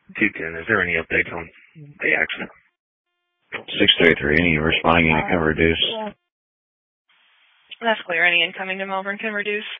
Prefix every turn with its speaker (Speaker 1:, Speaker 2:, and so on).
Speaker 1: 210, is there any updates on the accident?
Speaker 2: 633, any responding unit can reduce.
Speaker 3: That's clear. Any incoming to Melbourne can reduce.